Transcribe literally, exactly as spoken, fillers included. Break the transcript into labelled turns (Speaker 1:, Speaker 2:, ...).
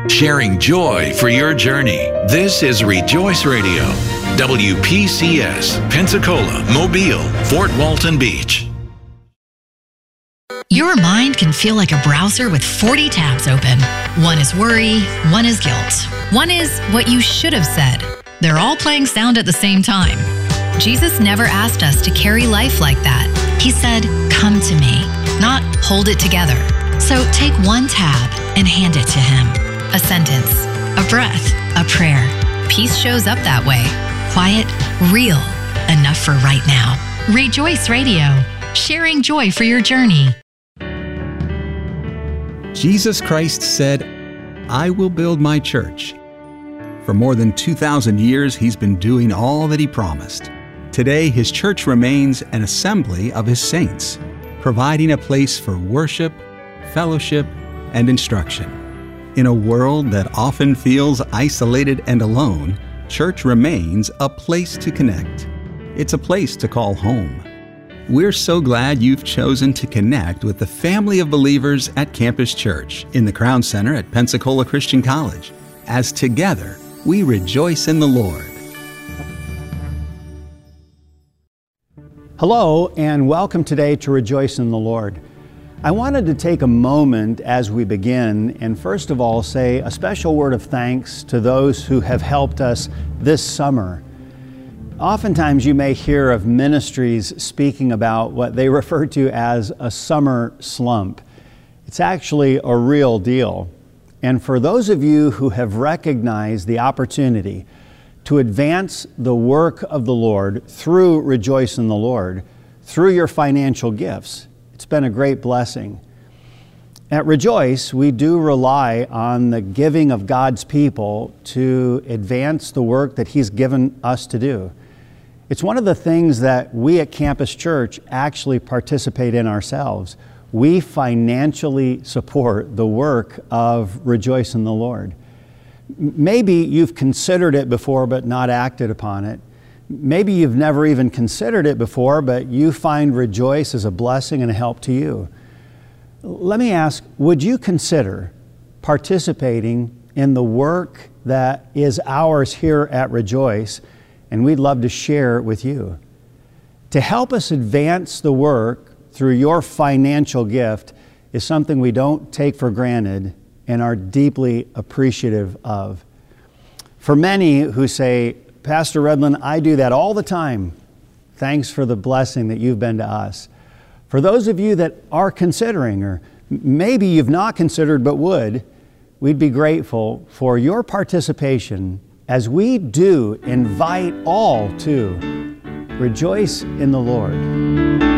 Speaker 1: sharing joy for your journey. This is Rejoice Radio, W P C S, Pensacola, Mobile, Fort Walton Beach.
Speaker 2: Your mind can feel like a browser with forty tabs open. One is worry, one is guilt, one is what you should have said. They're all playing sound at the same time. Jesus never asked us to carry life like that. He said, "Come to me," not "hold it together." So take one tab and hand it to him. A sentence, a breath, a prayer. Peace shows up that way. Quiet, real, enough for right now. Rejoice Radio, sharing joy for your journey.
Speaker 3: Jesus Christ said, "I will build my church." For more than two thousand years, he's been doing all that he promised. Today, his church remains an assembly of his saints, providing a place for worship, fellowship, and instruction. In a world that often feels isolated and alone, church remains a place to connect. It's a place to call home. We're so glad you've chosen to connect with the family of believers at Campus Church in the Crown Center at Pensacola Christian College, as together we rejoice in the Lord.
Speaker 4: Hello, and welcome today to Rejoice in the Lord. I wanted to take a moment as we begin and first of all say a special word of thanks to those who have helped us this summer. Oftentimes you may hear of ministries speaking about what they refer to as a summer slump. It's actually a real deal. And for those of you who have recognized the opportunity to advance the work of the Lord through Rejoice in the Lord, through your financial gifts, it's been a great blessing. At Rejoice, we do rely on the giving of God's people to advance the work that He's given us to do. It's one of the things that we at Campus Church actually participate in ourselves. We financially support the work of Rejoice in the Lord. Maybe you've considered it before but not acted upon it. Maybe you've never even considered it before, but you find Rejoice as a blessing and a help to you. Let me ask, would you consider participating in the work that is ours here at Rejoice? And we'd love to share it with you. To help us advance the work through your financial gift is something we don't take for granted and are deeply appreciative of. For many who say, "Pastor Redlin, I do that all the time. Thanks for the blessing that you've been to us." For those of you that are considering, or maybe you've not considered but would, we'd be grateful for your participation as we do invite all to rejoice in the Lord.